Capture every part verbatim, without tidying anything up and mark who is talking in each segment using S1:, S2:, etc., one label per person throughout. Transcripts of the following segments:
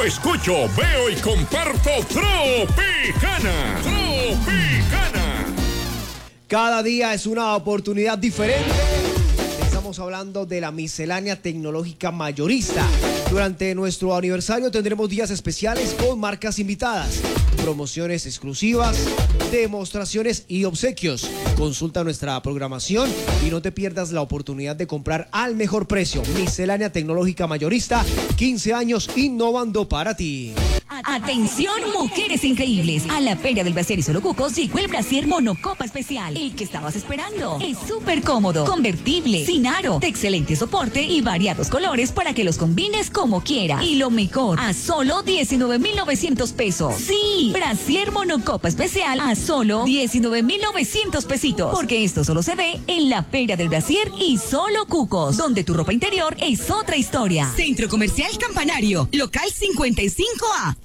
S1: escucho, veo y comparto Tropicana. Tropicana.
S2: Cada día es una oportunidad diferente. Estamos hablando de la miscelánea tecnológica mayorista. Durante nuestro aniversario tendremos días especiales con marcas invitadas, promociones exclusivas, demostraciones y obsequios. Consulta nuestra programación y no te pierdas la oportunidad de comprar al mejor precio. Miscelánea tecnológica mayorista, quince años innovando para ti.
S3: Atención, mujeres increíbles. A la Feria del Brasier y Solo Cucos llegó el brasier Monocopa Especial. El que estabas esperando. Es súper cómodo, convertible, sin aro, de excelente soporte y variados colores para que los combines como quiera. Y lo mejor, a solo diecinueve mil novecientos pesos. Sí, brasier Monocopa Especial a solo diecinueve mil novecientos pesitos. Porque esto solo se ve en la Feria del Brasier y Solo Cucos, donde tu ropa interior es otra historia.
S4: Centro Comercial Campanario, local cincuenta y cinco A.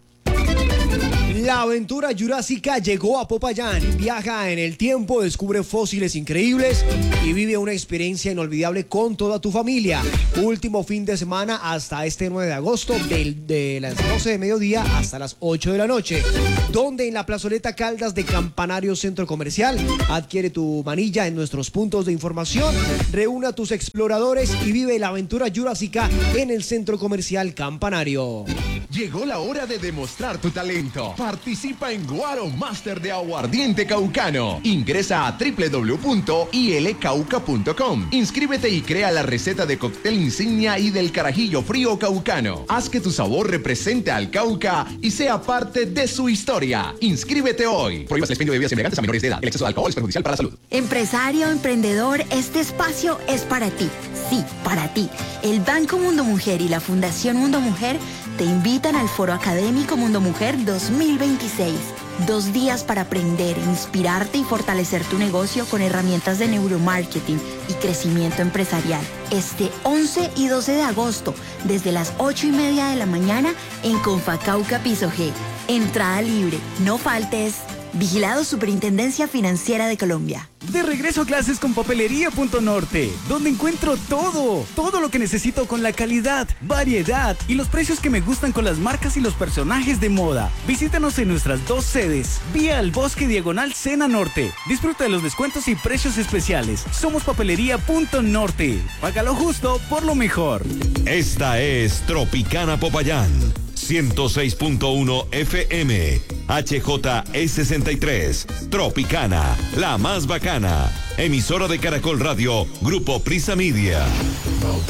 S2: La aventura jurásica llegó a Popayán. Viaja en el tiempo, descubre fósiles increíbles y vive una experiencia inolvidable con toda tu familia. Último fin de semana hasta este nueve de agosto, del, de las doce de mediodía hasta las ocho de la noche. Donde en la plazoleta Caldas de Campanario Centro Comercial. Adquiere tu manilla en nuestros puntos de información. Reúne a tus exploradores y vive la aventura jurásica en el Centro Comercial Campanario.
S5: Llegó la hora de demostrar tu talento. Participa en Guaro Master de Aguardiente Caucano. Ingresa a doble u doble u doble u punto i l cauca punto com. Inscríbete y crea la receta de cóctel insignia y del carajillo frío caucano. Haz que tu sabor represente al Cauca y sea parte de su historia. Inscríbete hoy. Prohíbas el expendio de bebidas embriagantes a menores de edad. El exceso de alcohol es perjudicial para la salud.
S6: Empresario, emprendedor, este espacio es para ti. Sí, para ti. El Banco Mundo Mujer y la Fundación Mundo Mujer te invitan al Foro Académico Mundo Mujer dos mil veintiséis. Dos días para aprender, inspirarte y fortalecer tu negocio con herramientas de neuromarketing y crecimiento empresarial. Este once y doce de agosto, desde las ocho y media de la mañana en Confacauca Piso G. Entrada libre, no faltes. Vigilado Superintendencia Financiera de Colombia.
S7: De regreso a clases con Papelería Punto Norte, donde encuentro todo, todo lo que necesito con la calidad, variedad y los precios que me gustan con las marcas y los personajes de moda. Visítanos en nuestras dos sedes, vía El Bosque Diagonal Sena Norte. Disfruta de los descuentos y precios especiales. Somos Papelería Punto Norte. Págalo justo por lo mejor.
S8: Esta es Tropicana Popayán. ciento seis punto uno F M, H J E sesenta y tres, Tropicana, la más bacana, emisora de Caracol Radio, Grupo Prisa Media.